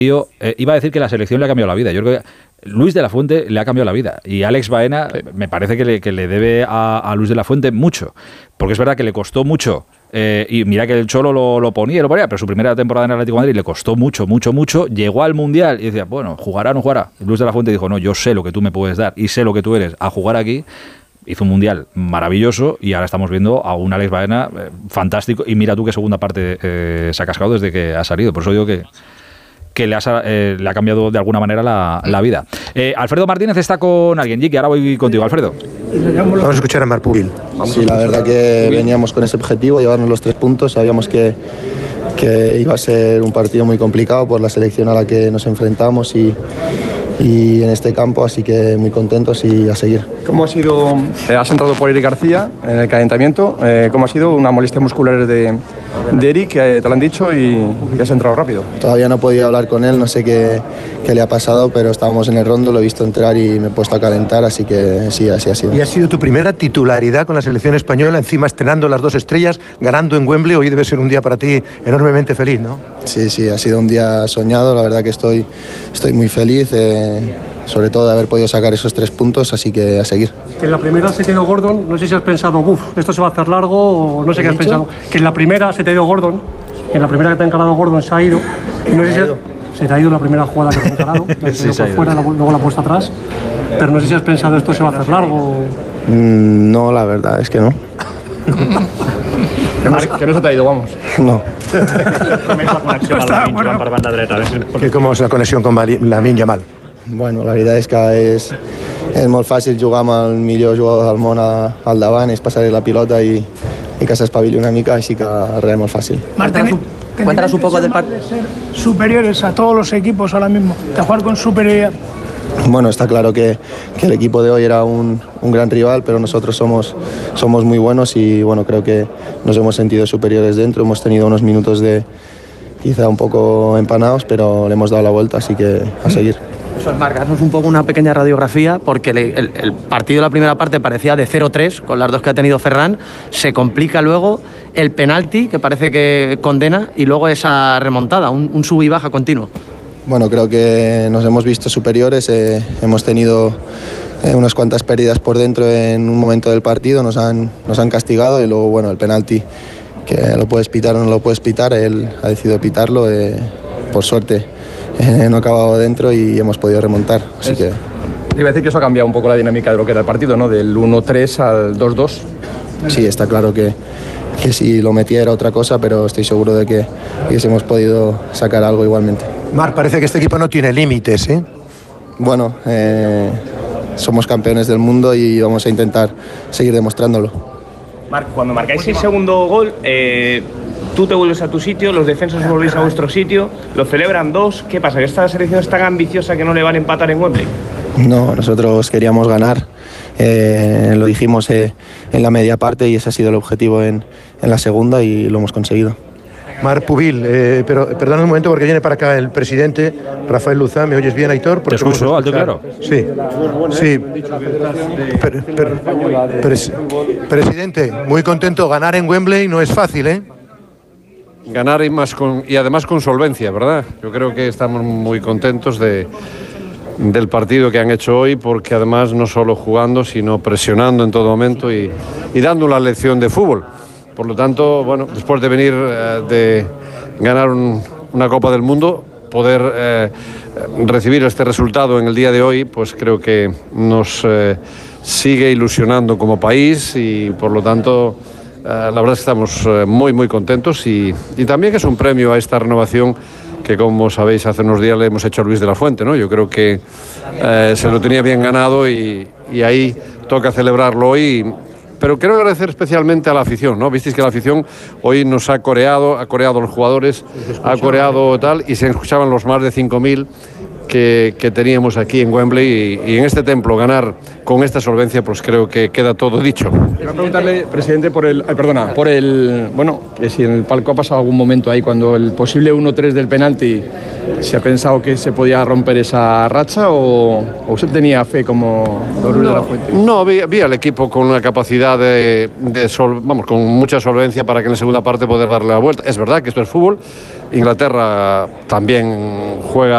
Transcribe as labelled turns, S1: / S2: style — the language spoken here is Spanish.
S1: Iba a decir que la selección le ha cambiado la vida. Yo creo que Luis de la Fuente le ha cambiado la vida. Y Alex Baena me parece que le debe a Luis de la Fuente mucho. Porque es verdad que le costó mucho. Y mira que el Cholo lo ponía, pero su primera temporada en el Atlético de Madrid le costó mucho. Llegó al Mundial y decía, bueno, ¿jugará o no jugará? Y Luis de la Fuente dijo, no, yo sé lo que tú me puedes dar y sé lo que tú eres a jugar aquí. Hizo un Mundial maravilloso y ahora estamos viendo a un Alex Baena fantástico. Y mira tú qué segunda parte se ha cascado desde que ha salido. Por eso digo que le ha cambiado de alguna manera la vida. Alfredo Martínez está con alguien. Jiki, ahora voy contigo, Alfredo.
S2: Vamos a escuchar a Marc Pubil.
S3: Sí, la verdad que veníamos con ese objetivo, llevarnos los 3 puntos. Sabíamos que iba a ser un partido muy complicado por la selección a la que nos enfrentamos y en este campo, así que muy contentos y a seguir.
S4: ¿Cómo ha sido? Has entrado por Eric García en el calentamiento. ¿Cómo ha sido? Una molestia muscular de Eric, te lo han dicho y has entrado rápido.
S3: Todavía no he podido hablar con él, no sé qué le ha pasado, pero estábamos en el rondo, lo he visto entrar y me he puesto a calentar, así que sí, así ha sido.
S2: Y ha sido tu primera titularidad con la selección española, encima estrenando las 2 estrellas, ganando en Wembley. Hoy debe ser un día para ti enormemente feliz, ¿no?
S3: Sí, ha sido un día soñado, la verdad que estoy muy feliz, sobre todo de haber podido sacar esos 3 puntos, así que a seguir.
S5: Que en la primera se te ha ido Gordon, no sé si has pensado, esto se va a hacer largo, o no sé qué has pensado. Que en la primera se te ha ido Gordon, en la primera que te ha encarado Gordon se ha ido, no sé si se te ha ido la primera jugada que te ha encarado, sí, por fuera, luego la ha puesto atrás, pero no sé si has pensado esto se va a hacer largo.
S3: No, la verdad es que no.
S4: Que no se te ha ido, vamos.
S3: No.
S2: ¿Cómo es la conexión con Lamine Yamal?
S3: Bueno, la veritat és que és molt fàcil jugar amb el millor jugador del món al davant, és passar la pilota i que s'espavili una mica, així que res, molt fàcil.
S6: Cuéntanos un poco del partido.
S7: Superiores a todos los equipos ahora mismo, de jugar con superioridad.
S3: Bueno, está claro que el equipo de hoy era un gran rival, pero nosotros somos muy buenos y bueno, creo que nos hemos sentido superiores dentro, hemos tenido unos minutos de quizá un poco empanados, pero le hemos dado la vuelta, así que a seguir.
S6: Marcarnos un poco una pequeña radiografía, porque el partido de la primera parte parecía de 0-3, con las 2 que ha tenido Ferran, se complica luego el penalti, que parece que condena, y luego esa remontada, un sub y baja continuo.
S3: Bueno, creo que nos hemos visto superiores, hemos tenido unas cuantas pérdidas por dentro en un momento del partido, nos han castigado y luego, bueno, el penalti, que lo puedes pitar o no lo puedes pitar, él ha decidido pitarlo, por suerte. No ha acabado dentro y hemos podido remontar, así que...
S4: Iba a decir que eso ha cambiado un poco la dinámica de lo que era el partido, ¿no? Del 1-3 al 2-2.
S3: Sí, está claro que si lo metía era otra cosa, pero estoy seguro de que hubiésemos podido sacar algo igualmente.
S2: Marc, parece que este equipo no tiene límites, ¿eh?
S3: Bueno, somos campeones del mundo y vamos a intentar seguir demostrándolo.
S8: Marc, cuando marcáis el segundo gol, tú te vuelves a tu sitio, los defensas volvéis a vuestro sitio, lo celebran 2. ¿Qué pasa? ¿Que esta selección es tan ambiciosa que no le van a empatar en Wembley?
S3: No, nosotros queríamos ganar, lo dijimos en la media parte y ese ha sido el objetivo en la segunda y lo hemos conseguido.
S2: Marc Pubil, pero perdona un momento porque viene para acá el presidente Rafael Luzá. ¿Me oyes bien, Aitor?
S1: Te escucho, alto y claro.
S2: Sí. Presidente, muy contento. Ganar en Wembley no es fácil, ¿eh?
S9: Ganar y además con solvencia, ¿verdad? Yo creo que estamos muy contentos del partido que han hecho hoy, porque además no solo jugando, sino presionando en todo momento y dando una lección de fútbol. Por lo tanto, bueno, después de venir de ganar una Copa del Mundo, poder recibir este resultado en el día de hoy, pues creo que nos sigue ilusionando como país y por lo tanto la verdad es que estamos muy muy contentos y también es un premio a esta renovación que, como sabéis, hace unos días le hemos hecho a Luis de la Fuente, ¿no? Yo creo que se lo tenía bien ganado y ahí toca celebrarlo hoy. Pero quiero agradecer especialmente a la afición, ¿no? Visteis que la afición hoy nos ha coreado a los jugadores, ha coreado tal, y se escuchaban los más de 5.000 que teníamos aquí en Wembley y en este templo ganar con esta solvencia, pues creo que queda todo dicho.
S4: Quiero preguntarle, presidente, bueno, que si en el palco ha pasado algún momento ahí cuando el posible 1-3 del penalti se ha pensado que se podía romper esa racha o usted tenía fe como Luis de la Fuente.
S9: No, vi al equipo con una capacidad con mucha solvencia para que en la segunda parte poder darle la vuelta. Es verdad que esto es fútbol. Inglaterra también juega